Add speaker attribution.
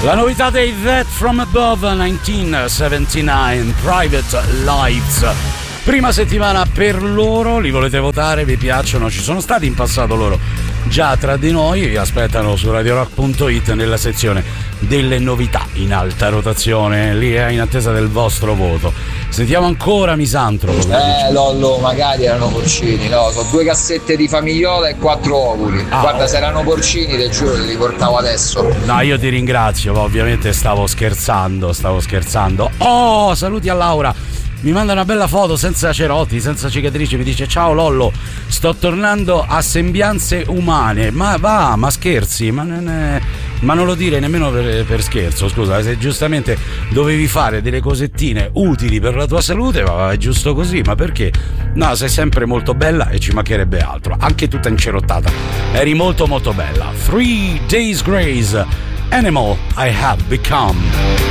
Speaker 1: La novità dei That From Above 1979 Private Lives. Prima settimana per loro, li volete votare, vi piacciono, ci sono stati in passato loro già tra di noi, vi aspettano su radiorock.it nella sezione delle novità in alta rotazione, lì è in attesa del vostro voto. Sentiamo ancora Misantropo.
Speaker 2: Lollo, magari erano porcini, no, sono 2 cassette di famigliola e 4 ovuli. Guarda, se erano porcini, te giuro che li portavo adesso.
Speaker 1: No, io ti ringrazio, ma ovviamente stavo scherzando. Oh, saluti a Laura. Mi manda una bella foto senza cerotti, senza cicatrici, mi dice: ciao Lollo, sto tornando a sembianze umane. Ma scherzi, ma non lo dire nemmeno per scherzo, scusa, se giustamente dovevi fare delle cosettine utili per la tua salute, ma è giusto così, ma perché? No, sei sempre molto bella e ci mancherebbe altro, anche tutta incerottata, eri molto molto bella. 3 Days Grace, Animal I Have Become.